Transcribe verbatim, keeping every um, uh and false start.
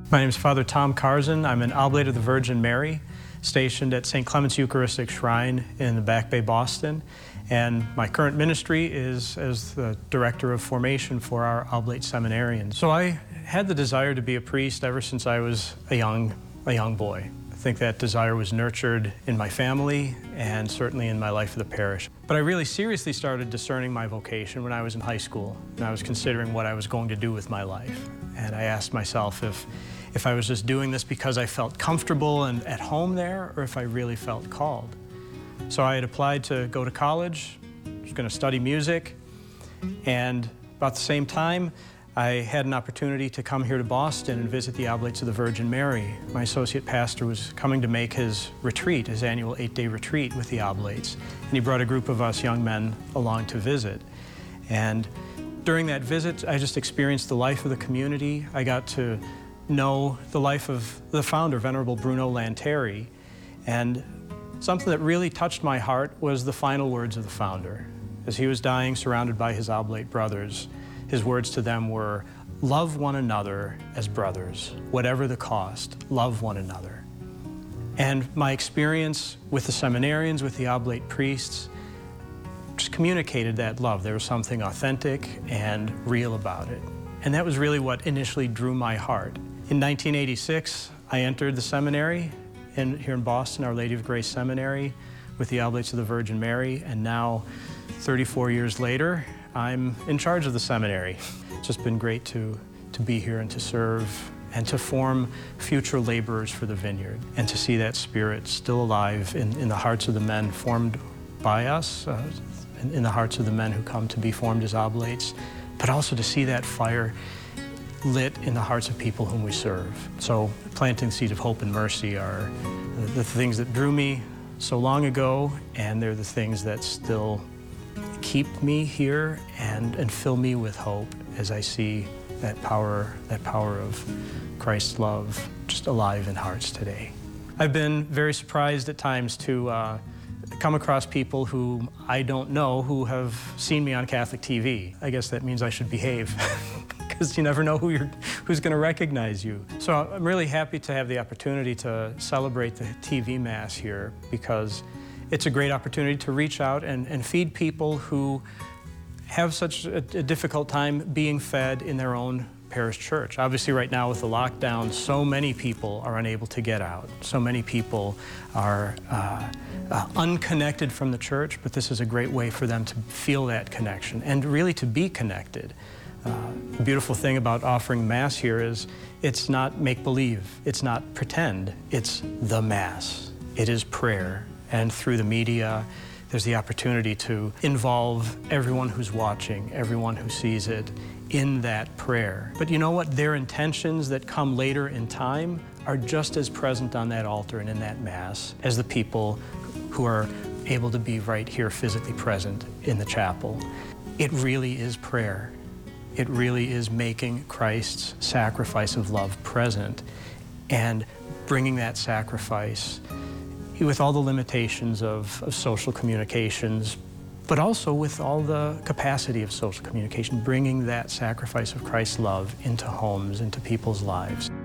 My name is Father Tom Karzan. I'm an Oblate of the Virgin Mary, stationed at Saint Clement's Eucharistic Shrine in the Back Bay, Boston. And my current ministry is as the Director of Formation for our Oblate seminarians. So I had the desire to be a priest ever since I was a young, a young boy. I think that desire was nurtured in my family and certainly in my life of the parish. But I really seriously started discerning my vocation when I was in high school, and I was considering what I was going to do with my life. And I asked myself if, if I was just doing this because I felt comfortable and at home there, or if I really felt called. So I had applied to go to college, I was going to study music, and about the same time, I had an opportunity to come here to Boston and visit the Oblates of the Virgin Mary. My associate pastor was coming to make his retreat, his annual eight-day retreat with the Oblates, and he brought a group of us young men along to visit. And during that visit, I just experienced the life of the community. I got to know the life of the founder, Venerable Bruno Lanteri, and something that really touched my heart was the final words of the founder. As he was dying, surrounded by his Oblate brothers, his words to them were, "Love one another as brothers, whatever the cost, love one another." And my experience with the seminarians, with the Oblate priests, just communicated that love. There was something authentic and real about it. And that was really what initially drew my heart. In nineteen eighty-six, I entered the seminary in, here in Boston, Our Lady of Grace Seminary, with the Oblates of the Virgin Mary, and now, thirty-four years later, I'm in charge of the seminary. It's just been great to, to be here and to serve and to form future laborers for the vineyard, and to see that spirit still alive in, in the hearts of the men formed by us, uh, in, in the hearts of the men who come to be formed as oblates, but also to see that fire lit in the hearts of people whom we serve. So planting the seed of hope and mercy are the, the things that drew me so long ago, and they're the things that still keep me here and, and fill me with hope as I see that power, that power of Christ's love just alive in hearts today. I've been very surprised at times to uh, come across people who I don't know who have seen me on Catholic T V. I guess that means I should behave, because you never know who you're, who's going to recognize you. So I'm really happy to have the opportunity to celebrate the T V Mass here, because it's a great opportunity to reach out and, and feed people who have such a, a difficult time being fed in their own parish church. Obviously right now with the lockdown, so many people are unable to get out. So many people are uh, uh, unconnected from the church, but this is a great way for them to feel that connection and really to be connected. Uh, the beautiful thing about offering Mass here is it's not make-believe, it's not pretend, it's the Mass. It is prayer. And through the media, there's the opportunity to involve everyone who's watching, everyone who sees it, in that prayer. But you know what? Their intentions that come later in time are just as present on that altar and in that Mass as the people who are able to be right here physically present in the chapel. It really is prayer. It really is making Christ's sacrifice of love present and bringing that sacrifice with all the limitations of, of social communications, but also with all the capacity of social communication, bringing that sacrifice of Christ's love into homes, into people's lives.